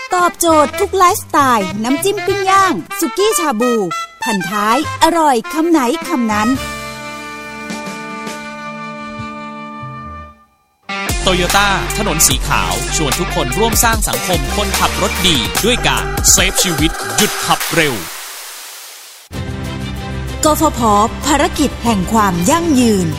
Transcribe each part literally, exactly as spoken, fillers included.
ตอบโจทย์ทุกไลฟ์สไตล์น้ำจิ้มปิ้งย่างสุกี้ชาบูพันท้ายอร่อยคำไหนคำนั้นโตโยต้าถนนสีขาวชวนทุกคนร่วมสร้างสังคมคนขับรถดีด้วยการเซฟชีวิตหยุดขับเร็วกฟผ.ภารกิจแห่งความยั่งยืน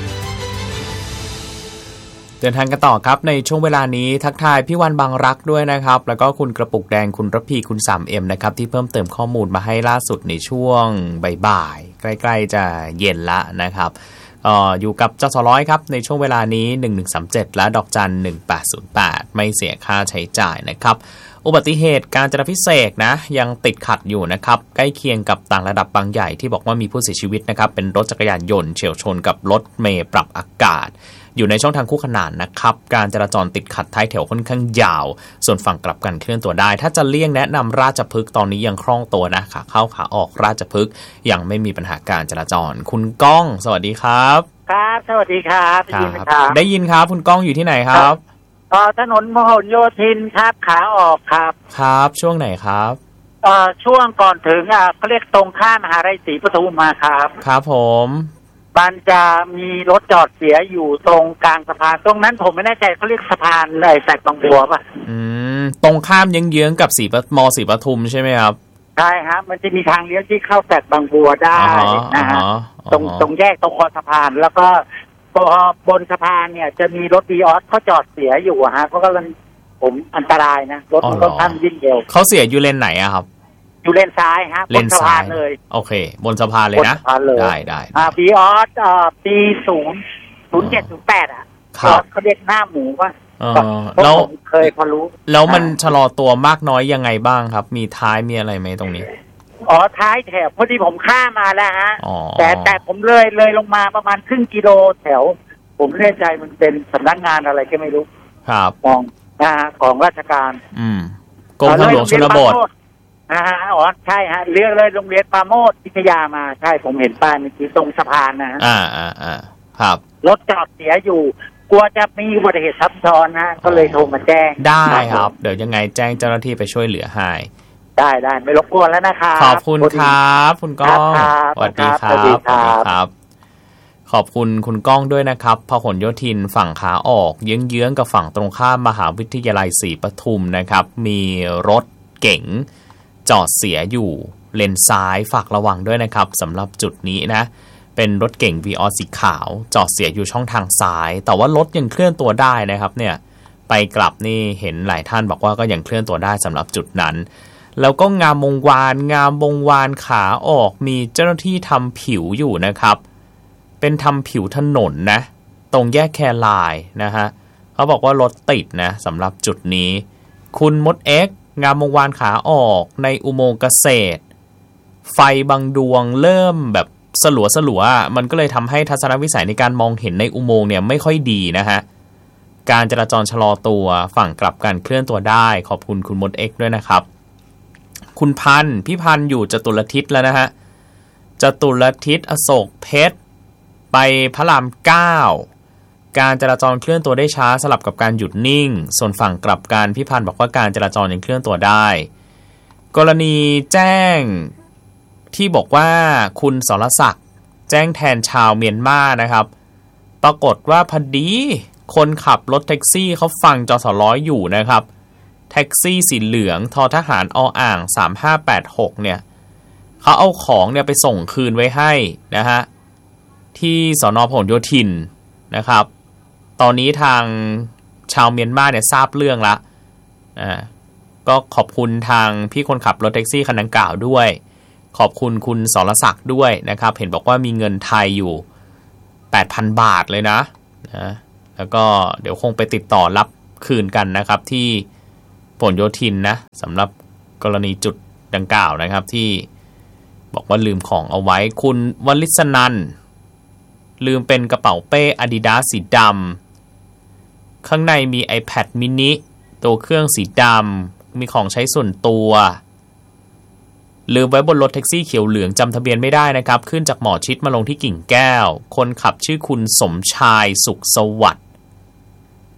เดินทางกันต่อครับในช่วงเวลานี้ทักทายพี่วันบางรักด้วยนะครับแล้วก็คุณกระปุกแดงคุณระพีคุณ ทรี เอ็ม นะครับที่เพิ่มเติมข้อมูลมาให้ล่าสุดในช่วงบ่ายๆใกล้ๆจะเย็นละนะครับเอ่ออยู่กับจสร้อยครับในช่วงเวลานี้หนึ่งหนึ่งสามเจ็ดและดอกจันหนึ่งแปดศูนย์แปดไม่เสียค่าใช้จ่ายนะครับอุบัติเหตุการจราพิเศษนะยังติดขัดอยู่นะครับใกล้เคียงกับต่างระดับบางใหญ่ที่บอกว่ามีผู้เสียชีวิตนะครับเป็นรถจักรยานยนต์เฉี่ยวชนกับรถเมล์ปรับอากาศอยู่ในช่องทางคู่ขนานนะครับการจราจรติดขัดท้ายแถวค่อนข้างยาวส่วนฝั่งกลับกันเคลื่อนตัวได้ถ้าจะเลี่ยงแนะนำราชพฤกษ์ตอนนี้ยังคล่องตัวนะขาเข้าขาออกราชพฤกษ์ยังไม่มีปัญหาการจราจรคุณก้องสวัสดีครับครับสวัสดีครับได้ยินไหมครับได้ยินครับคุณก้องอยู่ที่ไหนครับอ๋อถนนมหโยธินครับขาออกครับครับช่วงไหนครับเอ่อช่วงก่อนถึงอ่ะเขาเรียกตรงข้ามมหาวิทยาลัยศรีปทุมมาครับครับผมมันจะมีรถจอดเสียอยู่ตรงกลางสะพานตรงนั้นผมไม่แน่ใจเขาเรียกสะพานเลยแสกบางบัวป่ะอืมตรงข้ามเยื้องๆกับศรีปมศรีปทุมใช่ไหมครับใช่ครับมันจะมีทางเลี้ยวที่เข้าแสกบางบัวได้นะฮะตรงตรงแยกตรงคอสะพานแล้วก็บนสะพานเนี่ยจะมีรถดีออสเขาจอดเสียอยู่ฮะเขากำลังผมอันตรายนะรถมันก็ท่านวิ่งเร็วเขาเสียอยู่เลนไหนอะครับอยู่เลนซ้ายฮะบนสะพานเลยโอเคบนสะพานเลยนะได้ได้อ่าดีออสอ่าปีศูนย์ศูนย์เจ็ดศูนย์แปดอ่ะเขาเรียกหน้าหมูว่าแล้วเคยพอรู้แล้วมันชะลอตัวมากน้อยยังไงบ้างครับมีท้ายมีอะไรไหมตรงนี้อ๋อท้ายแถวพอดีผมข้ามมาแล้วฮะแต่แต่ผมเลยเลยลงมาประมาณครึ่งกิโลแถวผมไม่แน่ใจมันเป็นสำนักงานอะไรก็ไม่รู้ครับมองนะฮะของราชการอืมกรมทางหลวงชนบทอ่าอ๋อใช่ฮะเรียกเลยโรงเรียนปราโมทวิทยามาใช่ผมเห็นป้ายมันคือตรงสะพานนะอ่าอ่าอ่าครับรถจอดเสียอยู่กลัวจะมีอุบัติเหตุซับซ้อนนะก็เลยโทรมาแจ้งได้ครับเดี๋ยวยังไงแจ้งเจ้าหน้าที่ไปช่วยเหลือให้ได้ได้ไม่รบกวนแล้วนะครับขอบคุณครับคุณก้องสวัสดีครับสวัสดีครับขอบคุณคุณก้องด้วยนะครับพหลโยธินฝั่งขาออกเยื้องๆกับฝั่งตรงข้ามมหาวิทยาลัยศรีปทุมนะครับมีรถเก๋งจอดเสียอยู่เลนซ้ายฝากระวังด้วยนะครับสำหรับจุดนี้นะเป็นรถเก๋ง วี ออส สีขาวจอดเสียอยู่ช่องทางซ้ายแต่ว่ารถยังเคลื่อนตัวได้นะครับเนี่ยไปกลับนี่เห็นหลายท่านบอกว่าก็ยังเคลื่อนตัวได้สำหรับจุดนั้นแล้วก็งามวงวานงามวงวานขาออกมีเจ้าหน้าที่ทำผิวอยู่นะครับเป็นทำผิวถนนนะตรงแยกแครายนะฮะเขาบอกว่ารถติดนะสำหรับจุดนี้คุณมดเอ็กงามวงวานขาออกในอุโมงค์เกษตรไฟบางดวงเริ่มแบบสลัวสลัวมันก็เลยทำให้ทัศนวิสัยในการมองเห็นในอุโมงค์เนี่ยไม่ค่อยดีนะฮะการจราจรชะลอตัวฝั่งกลับกันเคลื่อนตัวได้ขอบคุณคุณมดเอ็กด้วยนะครับคุณพันธ์พี่พันธ์อยู่จตุรทิศแล้วนะฮะจตุรทิศอโศกเพชรไปพระรามเก้าการจราจรเคลื่อนตัวได้ช้าสลับกับการหยุดนิ่งส่วนฝั่งกลับกันพี่พันธ์บอกว่าการจราจรยังเคลื่อนตัวได้กรณีแจ้งที่บอกว่าคุณสรศักดิ์แจ้งแทนชาวเมียนมานะครับปรากฏว่าพอดีคนขับรถแท็กซี่เขาฟังจสร้อยอยู่นะครับแท็กซี่สีเหลืองททหารออ่างสามห้าแปดหกเนี่ยเขาเอาของเนี่ยไปส่งคืนไว้ให้นะฮะที่สน.พหลโยธินนะครับตอนนี้ทางชาวเมียนมาเนี่ยทราบเรื่องละอ่าก็ขอบคุณทางพี่คนขับรถแท็กซี่คันดังกล่าวด้วยขอบคุณคุณสรศักดิ์ด้วยนะครับเห็นบอกว่ามีเงินไทยอยู่ แปดพัน บาทเลยนะนะแล้วก็เดี๋ยวคงไปติดต่อรับคืนกันนะครับที่พหลโยธินนะสำหรับกรณีจุดดังกล่าวนะครับที่บอกว่าลืมของเอาไว้คุณวลิศนันท์ลืมเป็นกระเป๋าเป้ Adidas สีดำข้างในมี iPad mini ตัวเครื่องสีดำมีของใช้ส่วนตัวลืมไว้บนรถแท็กซี่เขียวเหลืองจำทะเบียนไม่ได้นะครับขึ้นจากหมอชิดมาลงที่กิ่งแก้วคนขับชื่อคุณสมชายสุขสวัสดิ์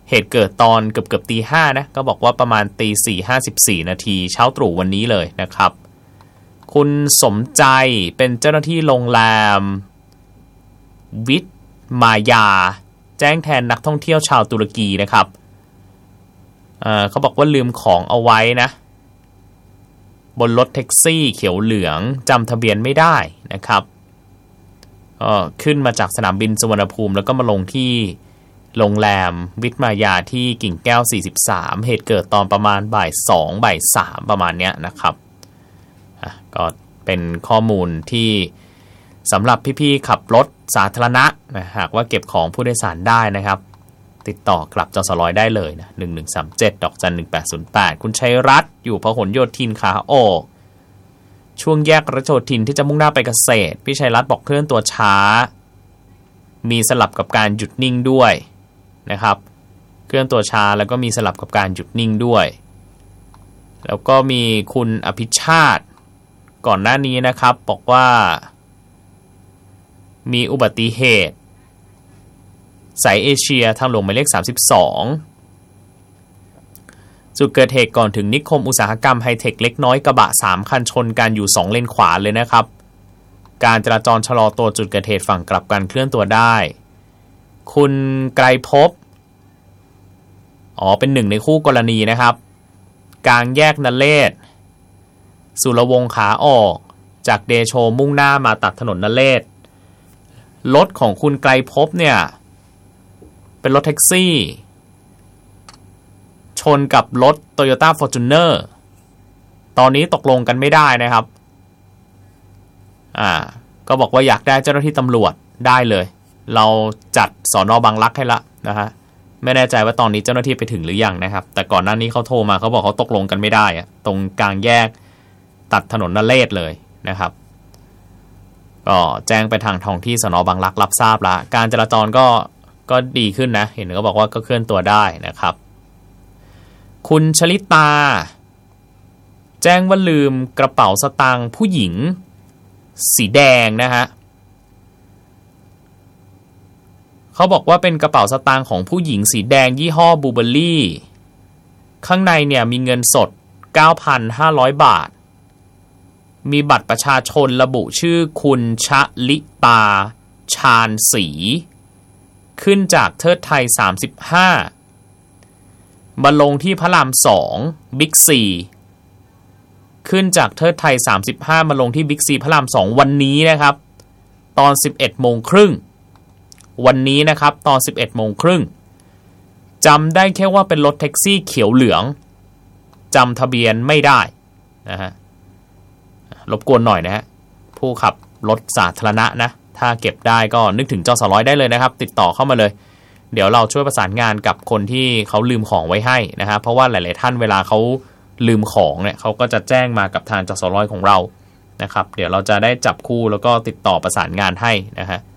เหตุเกิดตอนเกือบเกือบตีห้านะก็บอกว่าประมาณตีสี่ห้าสิบสี่นาทีเช้าตรู่วันนี้เลยนะครับคุณสมใจเป็นเจ้าหน้าที่โรงแรมวิทมายาแจ้งแทนนักท่องเที่ยวชาวตุรกีนะครับเอ่อเขาบอกว่าลืมของเอาไว้นะบนรถแท็กซี่เขียวเหลืองจำทะเบียนไม่ได้นะครับก็ขึ้นมาจากสนามบินสุวรรณภูมิแล้วก็มาลงที่โรงแรมวิทมายาที่กิ่งแก้วสี่สิบสามเหตุเกิดตอนประมาณบ่ายสองบ่ายสามประมาณเนี้ยนะครับอ่ะก็เป็นข้อมูลที่สำหรับพี่ๆขับรถสาธารณะนะหากว่าเก็บของผู้โดยสารได้นะครับติดต่อกลับจสร้อยได้เลยนะหนึ่งหนึ่งสามเจ็ดดอกจันหนึ่งแปดศูนย์แปดคุณชัยรัตน์อยู่พหลโยธินขาออกช่วงแยกรัชโยธินที่จะมุ่งหน้าไปเกษตรพี่ชัยรัตน์บอกเคลื่อนตัวช้ามีสลับกับการหยุดนิ่งด้วยนะครับเคลื่อนตัวช้าแล้วก็มีสลับกับการหยุดนิ่งด้วยแล้วก็มีคุณอภิชาติก่อนหน้านี้นะครับบอกว่ามีอุบัติเหตุสายเอเชียทางหลวงหมายเลขสามสิบสองจุดเกิดเหตุก่อนถึงนิคมอุตสาหกรรมไฮเทคเล็กน้อยกระบะสามคันชนกันอยู่สองเลนขวาเลยนะครับการจราจรชะลอตัวจุดเกิดเหตุฝั่งกลับกันเคลื่อนตัวได้คุณไกรภพอ๋อเป็นหนึ่งในคู่กรณีนะครับกลางแยกนเรศสุรวงศ์ขาออกจากเดโชมุ่งหน้ามาตัดถนนนเรศรถของคุณไกรภพเนี่ยเป็นรถแท็กซี่ชนกับรถ Toyota Fortuner ตอนนี้ตกลงกันไม่ได้นะครับอ่าก็บอกว่าอยากได้เจ้าหน้าที่ตำรวจได้เลยเราจัดสน.บางรักให้ละนะฮะไม่แน่ใจว่าตอนนี้เจ้าหน้าที่ไปถึงหรือยังนะครับแต่ก่อนหน้านี้เขาโทรมาเขาบอกเขาตกลงกันไม่ได้อะตรงกลางแยกตัดถนนนเรศเลยนะครับก็แจ้งไปทางท้องที่สน.บางรักรับทราบละการจราจรก็ก็ดีขึ้นนะเห็นเขาบอกว่าก็เคลื่อนตัวได้นะครับคุณชลิตาแจ้งว่าลืมกระเป๋าสตางค์ผู้หญิงสีแดงนะฮะเขาบอกว่าเป็นกระเป๋าสตางค์ของผู้หญิงสีแดงยี่ห้อบูเบอรี่ข้างในเนี่ยมีเงินสด เก้าพันห้าร้อย บาทมีบัตรประชาชนระบุชื่อคุณชลิตาชาญศรีขึ้นจากเทิดไทยสามสิบห้ามาลงที่พระรามสองบิ๊กซีขึ้นจากเทิดไทยสามสิบห้ามาลงที่บิ๊กซีพระรามสองวันนี้นะครับตอน สิบเอ็ดโมงครึ่งวันนี้นะครับตอน สิบเอ็ดโมงครึ่งจำได้แค่ว่าเป็นรถแท็กซี่เขียวเหลืองจำทะเบียนไม่ได้นะฮะรบกวนหน่อยนะฮะผู้ขับรถสาธารณะนะถ้าเก็บได้ก็นึกถึงจสร้อยได้เลยนะครับติดต่อเข้ามาเลยเดี๋ยวเราช่วยประสานงานกับคนที่เขาลืมของไว้ให้นะฮะเพราะว่าหลายๆท่านเวลาเขาลืมของเนี่ยเขาก็จะแจ้งมากับทางจสร้อยของเรานะครับเดี๋ยวเราจะได้จับคู่แล้วก็ติดต่อประสานงานให้นะฮะ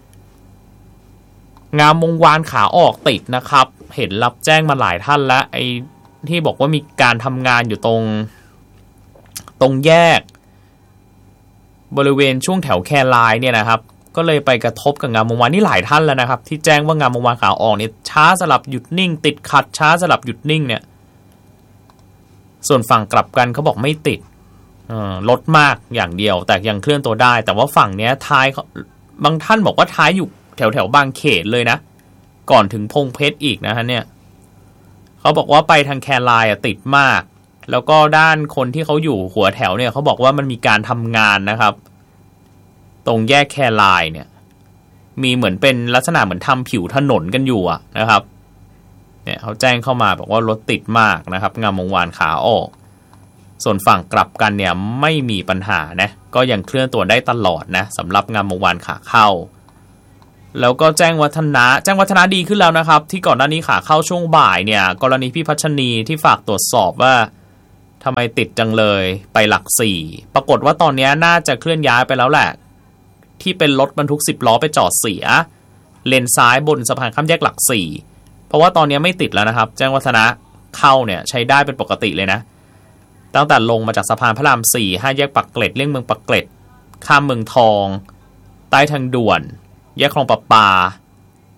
งามวงวานขาออกติดนะครับเห็นรับแจ้งมาหลายท่านแล้วไอ้ที่บอกว่ามีการทำงานอยู่ตรงตรงแยกบริเวณช่วงแถวแคไลน์เนี่ยนะครับก็เลยไปกระทบกับงามวงวานนี่หลายท่านแล้วนะครับที่แจ้งว่างามวงวานขาออกเนี่ยช้าสลับหยุดนิ่งติดขัดช้าสลับหยุดนิ่งเนี่ยส่วนฝั่งกลับกันเขาบอกไม่ติดลดมากอย่างเดียวแต่ยังเคลื่อนตัวได้แต่ว่าฝั่งเนี้ยท้ายบางท่านบอกว่าท้ายอยู่แถวแถวบางเขตเลยนะก่อนถึงพงเพชรอีกนะฮะเนี่ยเขาบอกว่าไปทางแคไลน์อ่ะติดมากแล้วก็ด้านคนที่เขาอยู่หัวแถวเนี่ยเขาบอกว่ามันมีการทำงานนะครับตรงแยกแคไลน์เนี่ยมีเหมือนเป็นลักษณะเหมือนทำผิวถนนกันอยู่อะนะครับเนี่ยเขาแจ้งเข้ามาบอกว่ารถติดมากนะครับงามวงวานขาออกส่วนฝั่งกลับกันเนี่ยไม่มีปัญหานะก็ยังเคลื่อนตัวได้ตลอดนะสำหรับงามวงวานขาเข้าแล้วก็แจ้งวัฒนะแจ้งวัฒนะดีขึ้นแล้วนะครับที่ก่อนหน้านี้ขาเข้าช่วงบ่ายเนี่ยกรณีพี่พัชนีที่ฝากตรวจสอบว่าทำไมติดจังเลยไปหลักสี่ปรากฏว่าตอนนี้น่าจะเคลื่อนย้ายไปแล้วแหละที่เป็นรถบรรทุกสิบล้อไปจอดเสียเลนซ้ายบนสะพานข้ามแยกหลักสี่เพราะว่าตอนนี้ไม่ติดแล้วนะครับแจ้งวัฒนะเข้าเนี่ยใช้ได้เป็นปกติเลยนะตั้งแต่ลงมาจากสะพานพระรามสี่ห้าแยกปักเกร็ดเลี่ยงเมืองปักเกร็ดข้ามเมืองทองใต้ทางด่วนแยกคลองประปา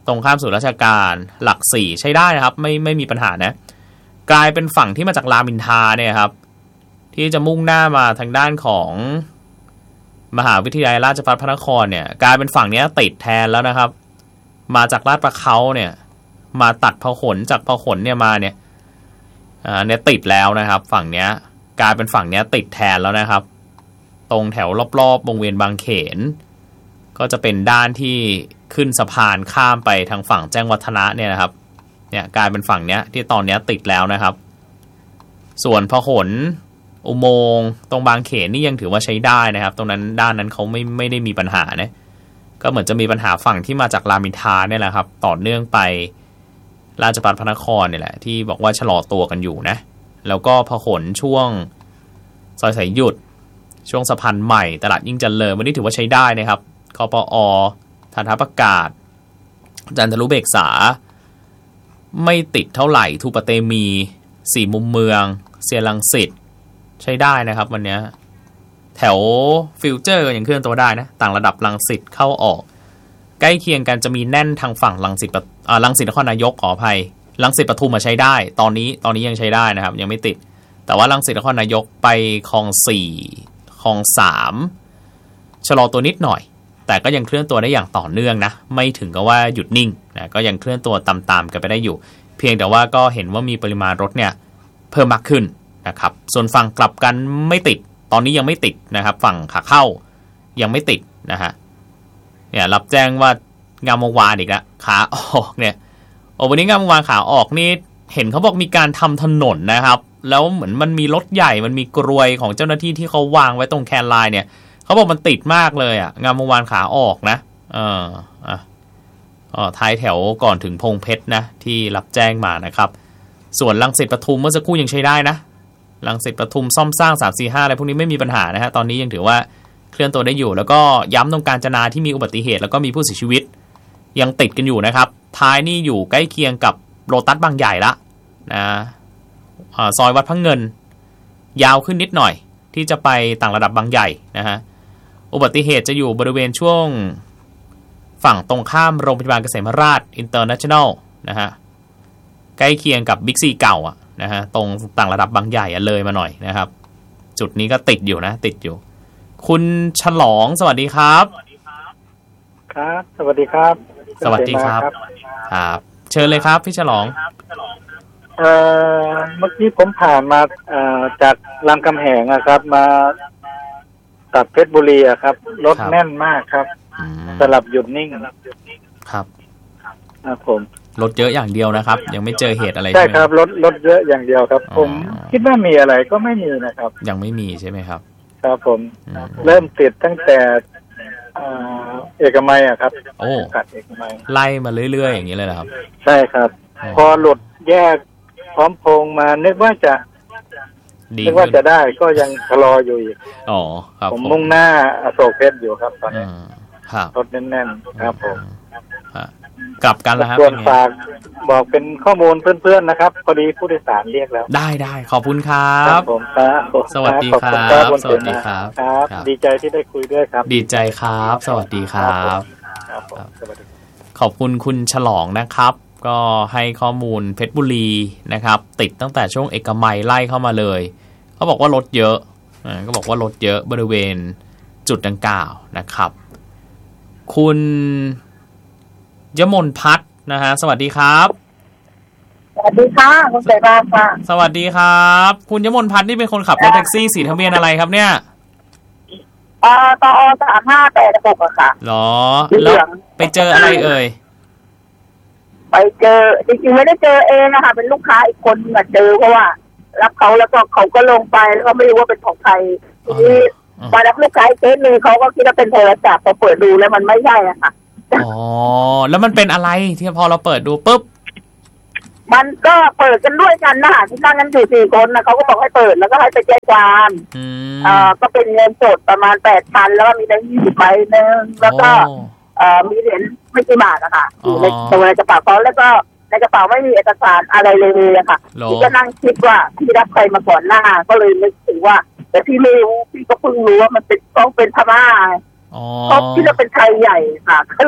ตรงข้ามศูนย์ราชการหลักสี่ใช้ได้นะครับไม่ไม่มีปัญหานะกลายเป็นฝั่งที่มาจากรามอินทราเนี่ยครับที่จะมุ่งหน้ามาทางด้านของมหาวิทยาลัยราชภัฏพระนครเนี่ยกลายเป็นฝั่งนี้ติดแทนแล้วนะครับมาจากลาดประเขาเนี่ยมาตัดพหลจากพหลเนี่ยมาเนี่ยอ่าเนี่ยติดแล้วนะครับฝั่งเนี้ยกลายเป็นฝั่งเนี้ยติดแทนแล้วนะครับตรงแถวรอบๆวงเวียนบางเขนก็จะเป็นด้านที่ขึ้นสะพานข้ามไปทางฝั่งแจ้งวัฒนะเนี่ยนะครับเนี่ยกลายเป็นฝั่งเนี้ยที่ตอนเนี้ยติดแล้วนะครับส่วนพหลอุโมงค์ตรงบางเขนนี่ยังถือว่าใช้ได้นะครับตรงนั้นด้านนั้นเขาไม่ไม่ได้มีปัญหานะก็เหมือนจะมีปัญหาฝั่งที่มาจากรามอินทราเนี่ยแหละครับต่อเนื่องไปราชภัฏพระนครเนี่ยแหละที่บอกว่าชะลอตัวกันอยู่นะแล้วก็พหลช่วงซอยสายหยุดช่วงสะพานใหม่ตลาดยิ่งเจริญวันนี้ถือว่าใช้ได้นะครับคปอ.ฐานทัพอากาศจันทรุเบกษาไม่ติดเท่าไหร่ทูปะเตมีสี่มุมเมืองเซียรังสิตใช้ได้นะครับวันนี้แถวฟิวเจอร์ยังเคลื่อนตัวได้นะต่างระดับรังสิตเข้าออกใกล้เคียงกันจะมีแน่นทางฝั่งรังสิตอ่ารังสิตนครนายกขออภัยรังสิตปทุมมาใช้ได้ตอนนี้ตอนนี้ยังใช้ได้นะครับยังไม่ติดแต่ว่ารังสิตนครนายกไปคลองสี่คลองสามชะลอตัวนิดหน่อยแต่ก็ยังเคลื่อนตัวได้อย่างต่อเนื่องนะไม่ถึงกับว่าหยุดนิ่งนะก็ยังเคลื่อนตัวตามๆกันไปได้อยู่เพียงแต่ว่าก็เห็นว่ามีปริมาณรถเนี่ยเพิ่มมากขึ้นนะครับส่วนฝั่งกลับกันไม่ติดตอนนี้ยังไม่ติดนะครับฝั่งขาเข้ายังไม่ติดนะฮะเนี่ยรับแจ้งว่างามวงวานอีกแล้วขาออกเนี่ยโอ้วันนี้งามวงวานขาออกนี่เห็นเขาบอกมีการทำถนนนะครับแล้วเหมือนมันมีรถใหญ่มันมีกรวยของเจ้าหน้าที่ที่เขาวางไว้ตรงแคนไลน์เนี่ยเขาบอกมันติดมากเลยอ่ะงามวงวานขาออกนะเอออ่ะอ๋อท้ายแถวก่อนถึงพงเพชรนะที่รับแจ้งมานะครับส่วนรังสิตปทุมเมื่อสักครู่ยังใช้ได้นะรังสิตปทุมซ่อมสร้างสาม สี่ ห้าอะไรพวกนี้ไม่มีปัญหานะฮะตอนนี้ยังถือว่าเคลื่อนตัวได้อยู่แล้วก็ย้ำตรงกาญจนาที่มีอุบัติเหตุแล้วก็มีผู้เสียชีวิตยังติดกันอยู่นะครับท้ายนี่อยู่ใกล้เคียงกับโลตัสบางใหญ่ละนะซอยวัดพระเงินยาวขึ้นนิดหน่อยที่จะไปต่างระดับบางใหญ่นะฮะอุบัติเหตุจะอยู่บริเวณช่วงฝั่งตรงข้ามโรงพยาบาลเกษมราชอินเตอร์เนชั่นแนลนะฮะใกล้เคียงกับบิ๊กซีเก่าอ่ะนะฮะตรงต่างระดับบางใหญ่เลยมาหน่อยนะครับจุดนี้ก็ติดอยู่นะติดอยู่คุณฉลองสวัสดีครับครับสวัสดีครับสวัสดีครับครับเชิญเลยครับพี่ฉลองเอ่อเมื่อกี้ผมผ่านมาเอ่อจากรามคำแหงอะครับมาตัดเพชรบุรีอะครับรถแน่นมากครับสลับหยุดนิ่งครับครับผมรถเยอะอย่างเดียวนะครับยังไม่เจอเหตุอะไรใช่ครับรถรถเยอะอย่างเดียวครับผมคิดว่ามีอะไรก็ไม่มีนะครับยังไม่มีใช่ไหมครับครับผมเริ่มติดตั้งแต่เอกมัยอะครับโอ้ตัดเอกมัยไล่มาเรื่อยๆอย่างนี้เลยนะครับใช่ครับพอหลุดแยกพร้อมพงมานึกว่าจะนึกว่าจะได้ก็ยังชะลออยู่อีกอ๋อครับผมมุ่งหน้าอโศกเพชรอยู่ครับตอนนี้รถแน่นๆครับผมกลับกันแล้วครับส่วนฝากบอกเป็นข้อมูลเพื่อนๆนะครับพอดีผู้โดยสารเรียกแล้วได้ได้ขอบคุณครับผมครับสวัสดีครับสวัสดีครับครับดีใจที่ได้คุยด้วยครับดีใจครับสวัสดีครับขอบคุณคุณฉลองนะครับก็ให้ข้อมูลเพชรบุรีนะครับติดตั้งแต่ช่วงเอกมัยไล่เข้ามาเลยเขาบอกว่ารถเยอะก็บอกว่ารถเยอะบริเวณจุดดังกล่าวนะครับคุณยมนพัฒน์นะฮะสวัสดีครับสวัสดีค่ะคุณเสรีค่ะสวัสดีครับคุณยมนพัฒน์นี่เป็นคนขับรถแท็กซี่สีทะเบียนอะไรครับเนี่ยเอ่อตอสามห้าแปดหกอะค่ะหรอแล้วไปเจออะไรเอ่ยไปเจอจริงๆไม่ได้เจอเองนะคะเป็นลูกค้าอีกคนมาเจอเพราะว่ารับเขาแล้วก็เขาก็ลงไปแล้วก็ไม่รู้ว่าเป็นของใครทีนี้มารับลูกค้าเคสนึงเขาก็คิดว่าเป็นโทรศัพท์พอเปิดดูแล้วมันไม่ใช่อะค่ะอ๋อแล้วมันเป็นอะไรที่พอเราเปิดดูปุ๊บมันก็เปิดกันด้วยกันนะที่นั่งกันอยู่สี่คนนะเขาก็บอกให้เปิดแล้วก็ให้ไปแจ้งความอ่าก็เป็นเงินสดประมาณแปดพันแล้วก็มีแบงค์ยี่สิบใบนึงแล้วก็เอ่อมีเหรียญไม่กี่บาทอะค่ะอยู่ในตัวในกระเป๋าเขาแล้วก็ในกระเป๋าไม่มีเอกสารอะไรเลยเลยค่ะที่ก็นั่งคิดว่าพี่รับใครมาก่อนหน้าก็เลยนึกถึงว่าแต่พี่ไม่รู้พี่ก็เพิ่งรู้ว่ามันเป็นต้องเป็นพม่าเขาคิดว่าเป็นไทยใหญ่ค่ะก็เลย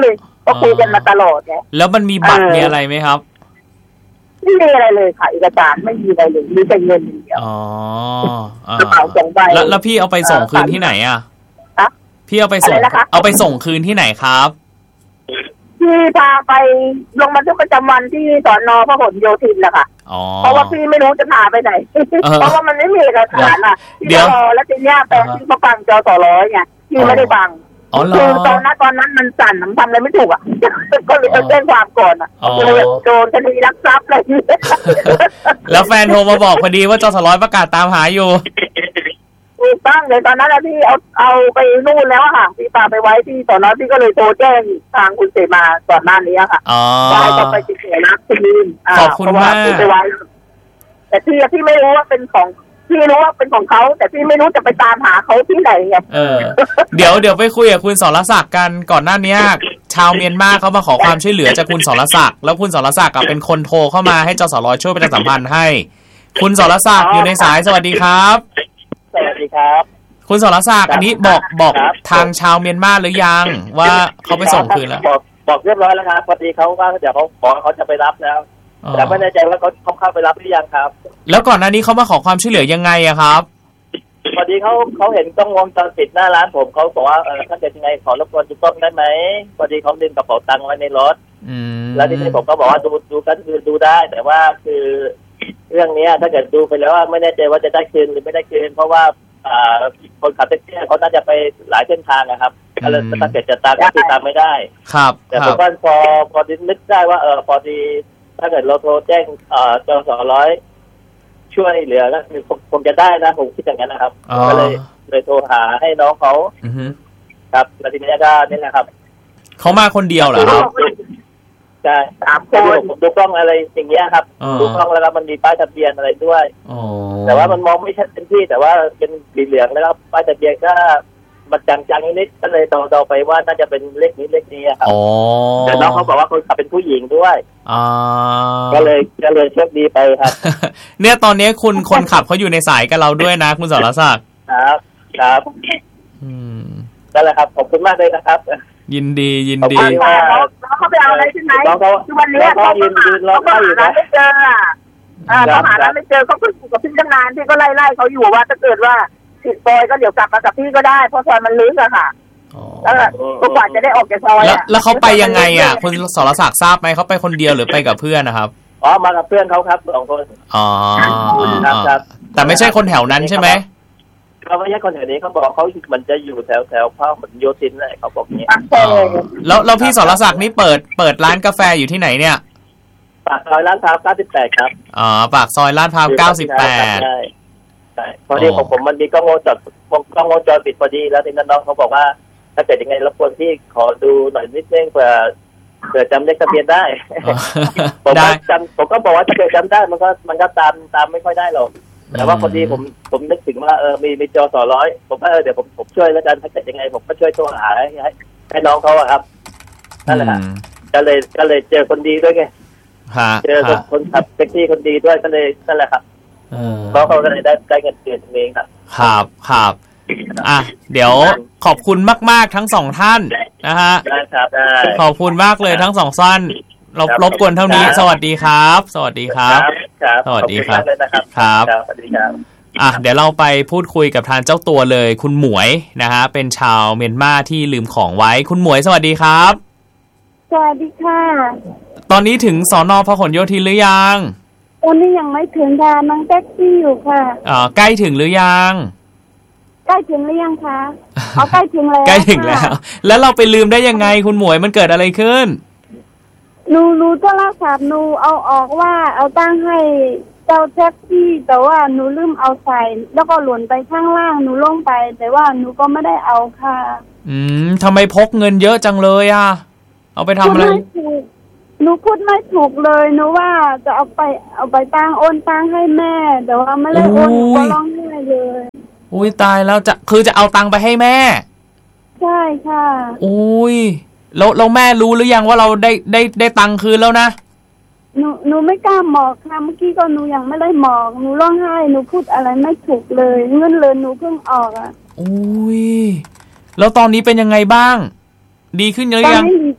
ก็คุยกันมาตลอดไงแล้วมันมีบัตรมีอะไรไหมครับไม่มีอะไรเลยค่ะเอกสารไม่มีอะไรเลยมีแต่เงินอย่างเดียวอ๋อกระเป๋าสองใบแล้วพี่เอาไปส่งคืนที่ไหนอ่ะพี่เอาไปส่งเอาไปส่งคืนที่ไหนครับพี่พาไปลงบันทึกประจำวันที่สน.พหลโยธินแหละค่ะเพราะว่าพี่ไม่รู้จะพาไปไหนเพราะว่ามันไม่มีเอกสารอ่ะเดี๋ยวแล้วทีเนี้ยแปลงที่เขาบังจอสอร้อยไงพี่ไม่ได้บังคือตอนนั้นตอนนั้นมันสั่นทำอะไรไม่ถูกอ่ะก็เลยไปแจ้งความก่อนอ่ะเลยโดนคดีลักทรัพย์อะไรอย่างเงี้ยแล้วแฟนโทรมาบอกพอดีว่าจอสอร้อยประกาศตามหาอยู่ถูกต้องเลยตอนนั้นพี่เอาเอาไปนู่นแล้วค่ะพี่พาไปไว้ที่สน.พี่ก็เลยโทรแจ้งทางคุณเสมาก่อนหน้านี้ค่ะได้ก็ไปติดต่อรับคืนขอบคุณมากไปไว้แต่พี่พี่ไม่รู้ว่าเป็นของพี่รู้ว่าเป็นของเขาแต่พี่ไม่รู้จะไปตามหาเขาที่ไหนไงเออเดี๋ยวเดี๋ยวไปคุยกับคุณสรศักดิ์กันก่อนหน้านี้ชาวเมียนมาเขามาขอความช่วยเหลือจากคุณสรศักดิ์แล้วคุณสรศักดิ์เป็นคนโทรเข้ามาให้จสรช่วยประชาสัมพันธ์ให้คุณสรศักดิ์อยู่ในสายสวัสดีครับสวัสดีครับคุณสรศักดิ์อันนี้บอกบอกทางชาวเมียนมาหรือยังว่าเขาไปส่งคืนแล้วบอกบอกเรียบร้อยแล้วครับพอดีเขาว่าเดี๋ยวเขาขอเขาจะไปรับแล้วแต่ไม่แน่ใจว่าเขาเขาเข้าไปรับหรือยังครับแล้วก่อนหน้านี้เขามาขอความช่วยเหลือยังไงอะครับพอดีเขาเขาเห็นกล้องวงจรปิดหน้าร้านผมเขาบอกว่าเออถ้าเกิดยังไงขอรบกวนดูกล้องได้ไหมพอดีเขาดึงกระเป๋าตังค์ไว้ในรถแล้วที่นี่ผมก็บอกว่าดูดูกันคือดูได้แต่ว่าคือเรื่องนี้ถ้าเกิดดูไปแล้วว่าไม่แน่ใจว่าจะได้คืนหรือไม่ได้คืนเพราะว่าคนขับแท็กซี่เขาน่าจะไปหลายเส้นทางนะครับก็เลยถ้าเกิดจะตามก็คือตามไม่ได้ครับแต่ผมว่าพอพอนึกได้ว่าเออพอดีถ้าเกิดเราโทรแจ้งเอ่อจสร้อยช่วยเหลือก็คือคงจะได้นะผมคิดอย่างนั้นนะครับก็เลยเลยโทรหาให้น้องเขาครับแล้วทีนี้ก็นี่แหละครับเขามาคนเดียวเหรอครับใช่สามคนดูกล้องอะไรอย่างเงี้ยครับดูกล้องแล้วก็มันมีป้ายทะเบียนอะไรด้วยแต่ว่ามันมองไม่ชัดเต็มที่แต่ว่าเป็นสีเหลืองแล้วก็ป้ายทะเบียนก็มันจางๆนิดก็เลยเดาๆไปว่าน่าจะเป็นเลขนี้เลขนี้ครับแต่น้องเขาบอกว่าคนขับเป็นผู้หญิงด้วยก็เลยก็เลยโชคดีไปครับเนี่ยตอนนี้คุณคนขับเขาอยู่ในสายกับเราด้วยนะคุณสรศักดิ์ครับครับนั่นแหละครับขอบคุณมากเลยนะครับยินดียินดีแล้วเขาไปเอาอะไรที่ไหนคือวันนี้เขายืนยืนเขาหาร้านไม่เจออ่ะเขาหาร้านไม่เจอเขาก็อยู่กับพี่ตั้งนานพี่ก็ไล่ไล่เขาอยู่ว่าถ้าเกิดว่าติดซอยก็เดี๋ยวกลับมากับพี่ก็ได้เพราะซอยมันลึกอะค่ะแล้วก็กว่าจะได้ออกจากซอยอะแล้วเขาไปยังไงอะคุณสรศักดิ์ทราบไหมเขาไปคนเดียวหรือไปกับเพื่อนนะครับอ๋อมากับเพื่อนเขาครับสองคนอ๋อครับแต่ไม่ใช่คนแถวนั้นใช่ไหมเขาไม่ใช่คนแถวนี้เขาบอกเขาเหมือนจะอยู่แถวแถวพหลโยธินเลยเขาบอกนี้แล้วแล้วพี่สรศักดิ์นี่เปิดเปิดร้านกาแฟอยู่ที่ไหนเนี่ยปากซอยลาดพร้าวเก้าสิบแปดครับอ๋อปากซอยลาดพร้าวเก้าสิบแปดใช่ใช่พอดีของผมมันมีกล้องวงจรกล้องวงจรปิดพอดีแล้วทีนั้นน้องเขาบอกว่าถ้าเกิดยังไงรบกวนพี่ขอดูหน่อยนิดนึงเผื่อเผื่อจำเลขทะเบียนได้ผมก็จำผมก็บอกว่าถ้าเกิดจำได้มันก็มันก็ตามตามไม่ค่อยได้หรอกแต่ว่าพอดีผมผมนึกถึงว่าเออมีมีจอสอร้อยผมก็เออเดี๋ยวผมผมช่วยแล้วกันถ้าเกิดยังไงผมก็ช่วยโทรหาให้ให้น้องเขาอะครับนั่นแหละก็เลยก็เลยเจอคนดีด้วยไงเจอคนขับแท็กซี่คนดีด้วยก็เลยนั่นแหละครับเขาเขาก็เลยได้ได้เงินเดือนเองครับครับครับอ่ะเดี๋ยวขอบคุณมากๆทั้งสองท่านนะฮะได้ครับได้ขอบคุณมากเลยทั้งสองท่านรบรบกวนเท่านี้สวัสดีครับสวัสดีครับสวัสดีครับครับสวัสดีครับอ่ะเดี๋ยวเราไปพูดคุยกับทางเจ้าตัวเลยคุณหมวยนะฮะเป็นชาวเมียนมาที่ลืมของไว้คุณหมวยสวัสดีครับสวัสดีค่ะตอนนี้ถึงสน.พหลโยธินหรือยังตอนนี้ยังไม่ถึงค่ะนั่งแท็กซี่อยู่ค่ะอ๋อใกล้ถึงหรือยังใกล้ถึงหรือยังคะอ๋อใกล้ถึงแล้วใกล้ถึงแล้วแล้วเราไปลืมได้ยังไงคุณหมวยมันเกิดอะไรขึ้นหนูหนูโทรศัพท์หนูเอาออกว่าเอาตั้งให้เจ้าแท็กซี่แต่ว่าหนูลืมเอาใส่แล้วก็หล่นไปข้างล่างหนูลงไปแต่ว่าหนูก็ไม่ได้เอาค่ะอืมทำไมพกเงินเยอะจังเลยอ่ะเอาไปทำอะไรหนูพูดไม่ถูกเลยหนูว่าจะเอาไปเอาไปตั้งโอนตั้งให้แม่แต่ว่าไม่ได้โอนก็ร้องไห้เลยอุ้ยตายแล้วจะคือจะเอาตังค์ไปให้แม่ใช่ค่ะอุ้ยแล้วเราแม่รู้หรือยังว่าเราได้ได้ได้ตังค์คืนแล้วนะหนูหนูไม่กล้าหมอกค่ะเมื่อกี้ก็หนูยังไม่ได้หมอกหนูร้องไห้หนูพูดอะไรไม่ถูกเลยเงินเลยหนูเพิ่งออกอ่ะอุ้ยแล้วตอนนี้เป็นยังไงบ้างดีขึ้นเยอะยังตอนนี้ดีใจ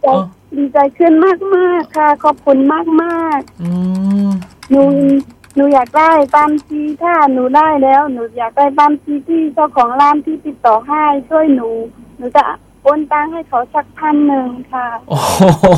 ดีใจขึ้นมากมากค่ะขอบคุณมากมากหนูหนูอยากได้ตามที่ถ้าหนูได้แล้วหนูอยากได้ตามที่ที่เจ้าของร้านที่ติดต่อให้ช่วยหนูหนูจะโอนตังค์ให้เขาสักพันหนึ่งค่ะโอ้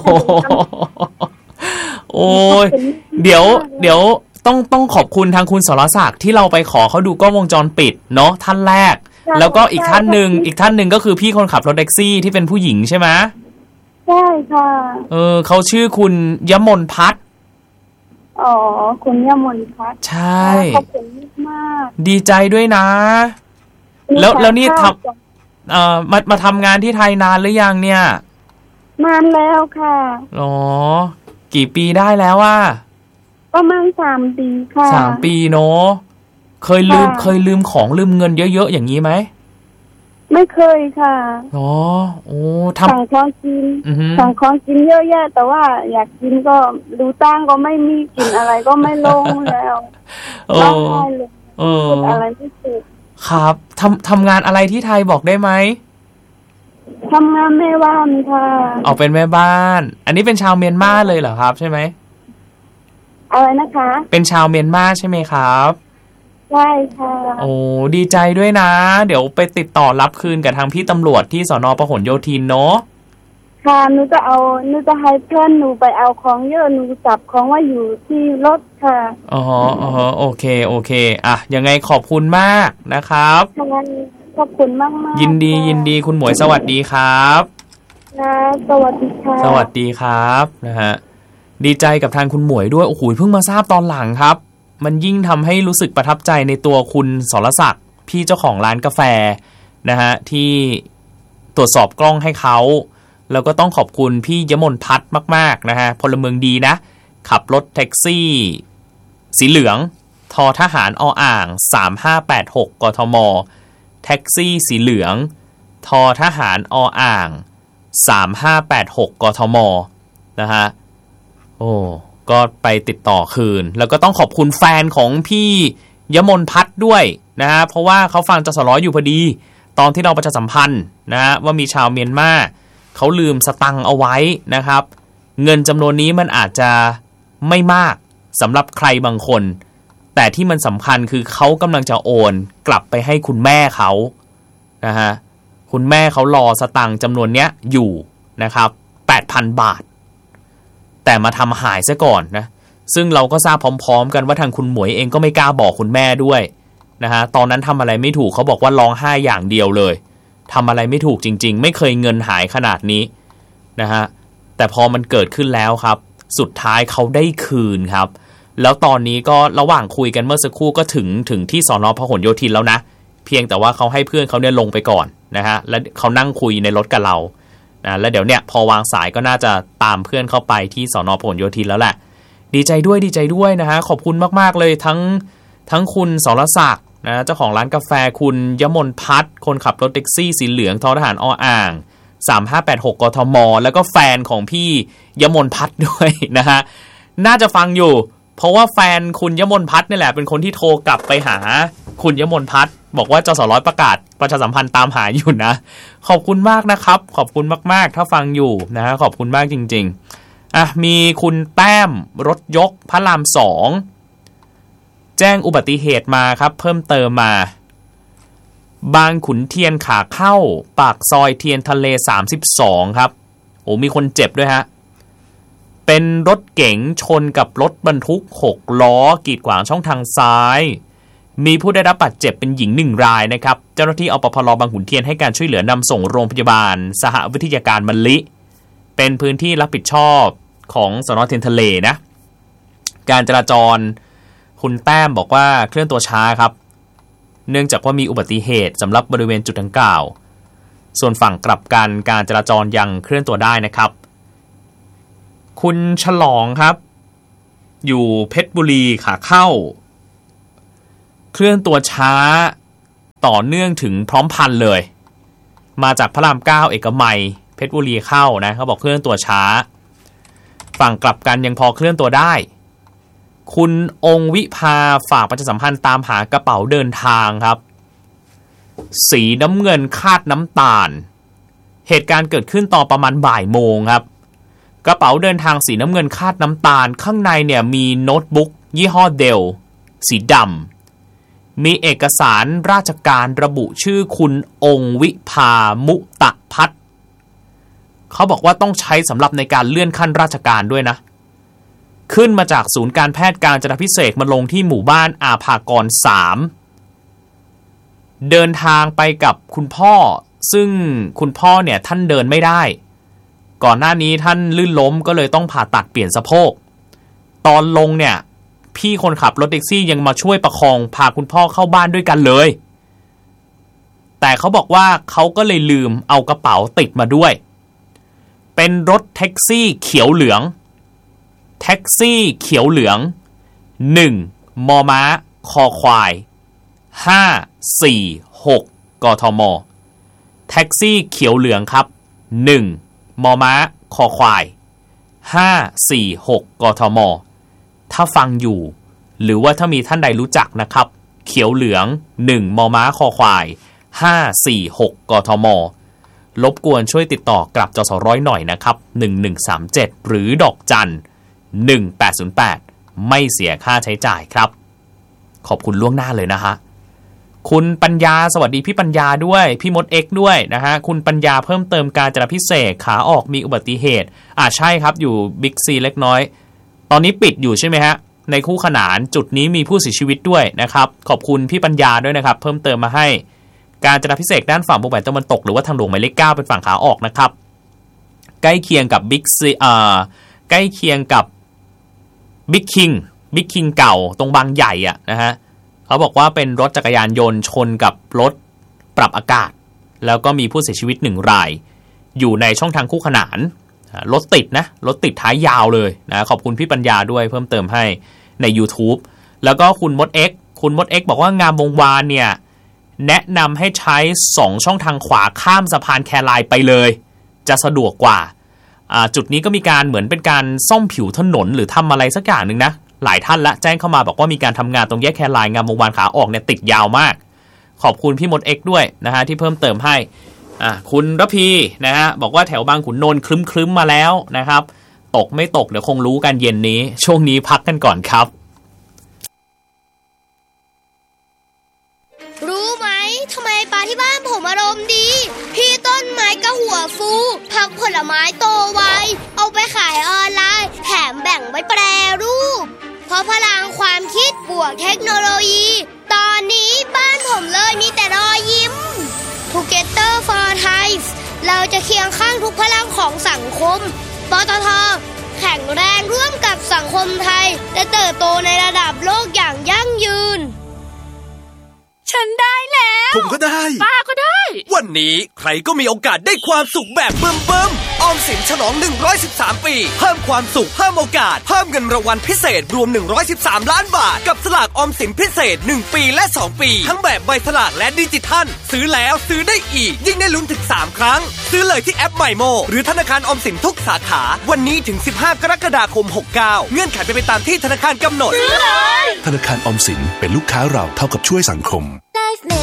โอ้ยเดี๋ยวเดี๋ยวต้องต้องขอบคุณทางคุณสรศักดิ์ที่เราไปขอเขาดูกล้องวงจรปิดเนาะท่านแรกแล้วก็อีกท่านหนึ่งอีกท่านหนึ่งก็คือพี่คนขับรถแท็กซี่ที่เป็นผู้หญิงใช่ไหมใช่ค่ะเออเขาชื่อคุณยมนพัฒน์อ๋อคุณยมนพัฒน์ใช่ขอบคุณมากดีใจด้วยนะแล้วแล้วนี่ทำเอ่อมามาทำงานที่ไทยนานหรือยังเนี่ยนานแล้วค่ะอ๋อกี่ปีได้แล้วอ่ะประมาณสามปีค่ะสามปีเนาะเคยลืมเคยลืมของลืมเงินเยอะๆอย่างนี้ไหมไม่เคยค่ะอ๋อโอ้ทำสั่งของกินสั่งของกินเยอะแยะแต่ว่าอยากกินก็ดูตั้งก็ไม่มีกินอะไรก็ไม่ลงแล้วร้องไห้เลยพูดอะไรไม่ถูกครับทำทำงานอะไรที่ไทยบอกได้ไหมทำงานแม่บ้านค่ะออกเป็นแม่บ้านอันนี้เป็นชาวเมียนมาเลยเหรอครับใช่ไหมอะไรนะคะเป็นชาวเมียนมาใช่ไหมครับใช่ค่ะโอ้ดีใจด้วยนะเดี๋ยวไปติดต่อรับคืนกับทางพี่ตำรวจที่สน.พหลโยธินเนาะค่ะหนูจะเอาหนูจะให้เพื่อนหนูไปเอาของเยอะหนูจับของว่าอยู่ที่รถค่ะอ๋ออ๋อโอเคโอเคอ่ะยังไงขอบคุณมากนะครับขอบคุณมากมากยินดียินดีคุณหมวยสวัสดีครับนะสวัสดีค่ะสวัสดีครับนะฮะดีใจกับทางคุณหมวยด้วยโอ้โหเพิ่งมาทราบตอนหลังครับมันยิ่งทำให้รู้สึกประทับใจในตัวคุณสรศักดิ์พี่เจ้าของร้านกาแฟนะฮะที่ตรวจสอบกล้องให้เขาแล้วก็ต้องขอบคุณพี่ยมนพัฒน์มากๆนะฮะพลเมืองดีนะขับรถแท็กซี่สีเหลืองทอทหารออ่างสามห้าแปดหกกทมแท็กซี่สีเหลืองทอทหารออ่างสามห้าแปดหกกทมนะฮะโอ้ก็ไปติดต่อคืนแล้วก็ต้องขอบคุณแฟนของพี่ยมนพัฒน์ด้วยนะฮะเพราะว่าเขาฟังจสร้อยอยู่พอดีตอนที่เราประชาสัมพันธ์นะฮะว่ามีชาวเมียนมาเขาลืมสตังค์เอาไว้นะครับเงินจำนวนนี้มันอาจจะไม่มากสำหรับใครบางคนแต่ที่มันสำคัญคือเขากำลังจะโอนกลับไปให้คุณแม่เขานะฮะคุณแม่เขารอสตังค์จำนวนเนี้ยอยู่นะครับ แปดพัน บาทแต่มาทำหายซะก่อนนะซึ่งเราก็ทราบพร้อมๆกันว่าทางคุณหมวยเองก็ไม่กล้าบอกคุณแม่ด้วยนะฮะตอนนั้นทำอะไรไม่ถูกเขาบอกว่าร้องไห้อย่างเดียวเลยทำอะไรไม่ถูกจริงๆไม่เคยเงินหายขนาดนี้นะฮะแต่พอมันเกิดขึ้นแล้วครับสุดท้ายเขาได้คืนครับแล้วตอนนี้ก็ระหว่างคุยกันเมื่อสักครู่ก็ถึงถึงที่สน.พหลโยธินแล้วนะเพียงแต่ว่าเขาให้เพื่อนเขาเนี่ยลงไปก่อนนะฮะแล้วเขานั่งคุยในรถกับเรานะแล้วเดี๋ยวเนี่ยพอวางสายก็น่าจะตามเพื่อนเข้าไปที่สน.พหลโยธินแล้วแหละดีใจด้วยดีใจด้วยนะฮะขอบคุณมากๆเลยทั้งทั้งคุณสรศักดิ์นะเจ้าของร้านกาแฟคุณยมนพัฒน์คนขับรถแท็กซี่สีเหลืองททหารออ่างสามห้าแปดหกกทมแล้วก็แฟนของพี่ยมนพัฒน์ด้วยนะฮะน่าจะฟังอยู่เพราะว่าแฟนคุณยมนพัฒน์นี่แหละเป็นคนที่โทรกลับไปหาคุณยมนพัฒน์บอกว่าจสร้อยประกาศประชาสัมพันธ์ตามหาอยู่นะขอบคุณมากนะครับขอบคุณมากๆถ้าฟังอยู่นะฮะขอบคุณมากจริงๆอ่ะมีคุณแต้มรถยกพระรามสองแจ้งอุบัติเหตุมาครับเพิ่มเติมมาบางขุนเทียนขาเข้าปากซอยเทียนทะเลสามสิบสองครับโอ้มีคนเจ็บด้วยฮะเป็นรถเก๋งชนกับรถบรรทุกหกล้อกีดขวางช่องทางซ้ายมีผู้ได้รับบาดเจ็บเป็นหญิงหนึ่งรายนะครับเจ้าหน้าที่อปพลบางขุนเทียนให้การช่วยเหลือนำส่งโรงพยาบาลสหวิทยาการมะลิเป็นพื้นที่รับผิดชอบของสน.เทียนทะเลนะการจราจรคุณแต้มบอกว่าเคลื่อนตัวช้าครับเนื่องจากว่ามีอุบัติเหตุสำหรับบริเวณจุดดังกล่าวส่วนฝั่งกลับกันการจราจรยังเคลื่อนตัวได้นะครับคุณฉลองครับอยู่เพชรบุรีขาเข้าเคลื่อนตัวช้าต่อเนื่องถึงพร้อมพันเลยมาจากพระรามเก้าเอกมัยเพชรบุรีเข้านะเขาบอกเคลื่อนตัวช้าฝั่งกลับกันยังพอเคลื่อนตัวได้คุณองค์วิภาฝากประชาสัมพันธ์ตามหากระเป๋าเดินทางครับสีน้ำเงินคาดน้ำตาลเหตุการณ์เกิดขึ้นตอนประมาณบ่ายโมงครับกระเป๋าเดินทางสีน้ำเงินคาดน้ำตาลข้างในเนี่ยมีโน้ตบุ๊กยี่ห้อเดลสีดำมีเอกสารราชการระบุชื่อคุณองค์วิภามุตะพัฒน์เขาบอกว่าต้องใช้สำหรับในการเลื่อนขั้นราชการด้วยนะขึ้นมาจากศูนย์การแพทย์กาญจนาภิเษกมาลงที่หมู่บ้านอาภากรสามเดินทางไปกับคุณพ่อซึ่งคุณพ่อเนี่ยท่านเดินไม่ได้ก่อนหน้านี้ท่านลื่นล้มก็เลยต้องผ่าตัดเปลี่ยนสะโพกตอนลงเนี่ยพี่คนขับรถแท็กซี่ยังมาช่วยประคองพาคุณพ่อเข้าบ้านด้วยกันเลยแต่เขาบอกว่าเขาก็เลยลืมเอากระเป๋าติดมาด้วยเป็นรถแท็กซี่เขียวเหลืองแท็กซี่เขียวเหลืองหนึ่งมอม้าคอควายห้าสี่หกกทมแท็กซี่เขียวเหลืองครับหนึ่งมอม้าคอควายห้าสี่หกกทมถ้าฟังอยู่หรือว่าถ้ามีท่านใดรู้จักนะครับเขียวเหลืองหนึ่งมอม้าคอควายห้าสี่หกกทมรบกวนช่วยติดต่อกลับจสร้อยหน่อยนะครับหนึ่งหนึ่งสามเจ็ดหรือดอกจันหนึ่งแปดศูนย์แปดไม่เสียค่าใช้จ่ายครับขอบคุณล่วงหน้าเลยนะฮะคุณปัญญาสวัสดีพี่ปัญญาด้วยพี่มดเอ็กด้วยนะฮะคุณปัญญาเพิ่มเติมกาญจนาภิเษกขาออกมีอุบัติเหตุอ่าใช่ครับอยู่บิ๊กซีเล็กน้อยตอนนี้ปิดอยู่ใช่ไหมฮะในคู่ขนานจุดนี้มีผู้เสียชีวิตด้วยนะครับขอบคุณพี่ปัญญาด้วยนะครับเพิ่มเติมมาให้กาญจนาภิเษกด้านฝั่งวงแหวนตะวันตกหรือว่าทางหลวงหมายเลขเก้าเป็นฝั่งขาออกนะครับใกล้เคียงกับบิ๊กซีอ่าใกล้เคียงกับบิ๊กคิงบิ๊กคิงเก่าตรงบางใหญ่อ่ะนะฮะเขาบอกว่าเป็นรถจักรยานยนต์ชนกับรถปรับอากาศแล้วก็มีผู้เสียชีวิตหนึ่งรายอยู่ในช่องทางคู่ขนานรถติดนะรถติดท้ายยาวเลยนะขอบคุณพี่ปัญญาด้วยเพิ่มเติมให้ใน YouTube แล้วก็คุณมด X คุณมด X บอกว่างามวงวานเนี่ยแนะนำให้ใช้สองช่องทางขวาข้ามสะพานแคไลน์ไปเลยจะสะดวกกว่าจุดนี้ก็มีการเหมือนเป็นการซ่อมผิวถนนหรือทำอะไรสักอย่างนึงนะหลายท่านละแจ้งเข้ามาบอกว่ามีการทำงานตรงแยกแคไลน์งามวงวานขาออกเนี่ยติดยาวมากขอบคุณพี่มด X ด้วยนะฮะที่เพิ่มเติมให้อ่ะคุณระพีนะฮะบอกว่าแถวบางขุนนนท์ครึ้มๆมาแล้วนะครับตกไม่ตกเดี๋ยวคงรู้กันเย็นนี้ช่วงนี้พักกันก่อนครับรู้ไหมทำไมปลาที่บ้านผมอารมณ์ดีพี่ต้นไม้ก็หัวฟูผักผลไม้โตไวเอาไปขายออนไลน์แถมแบ่งไว้แปรรูปเพราะพลังความคิดบวกเทคโนโลยีตอนนี้บ้านผมเลยมีแต่รอยยิ้ม Together for Thai เราจะเคียงข้างทุกพลังของสังคมปตท.แข็งแรงร่วมกับสังคมไทยและเติบโตในระดับโลกอย่างยั่งยืนฉันได้แล้วผมก็ได้ป้าก็ได้วันนี้ใครก็มีโอกาสได้ความสุขแบบเบิ่มๆออมสินฉลองหนึ่งร้อยสิบสามปีเพิ่มความสุขเพิ่มโอกาสเพิ่มเงินรางวัลพิเศษรวมหนึ่งร้อยสิบสามล้านบาทกับสลากออมสินพิเศษหนึ่งปีและสองปีทั้งแบบใบสลากและดิจิทัลซื้อแล้วซื้อได้อีกยิ่งได้ลุ้นถึงสามครั้งซื้อเลยที่แอป MyMo หรือธนาคารออมสินทุกสาขาวันนี้ถึงสิบห้ากรกฎาคมหกเก้าเงื่อนไขเป็นไปตามที่ธนาคารกำหนดซื้อเลยธนาคารออมสินเป็นลูกค้าเราเท่ากับช่วยสังคม